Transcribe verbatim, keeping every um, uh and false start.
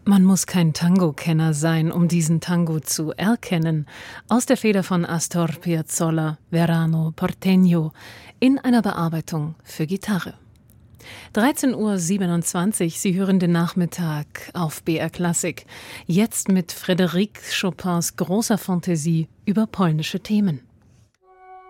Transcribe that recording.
Man muss kein Tango-Kenner sein, um diesen Tango zu erkennen. Aus der Feder von Astor Piazzolla, Verano Porteño, in einer Bearbeitung für Gitarre. dreizehn Uhr siebenundzwanzig, Sie hören den Nachmittag auf B R Klassik. Jetzt mit Frédéric Chopins großer Fantasie über polnische Themen.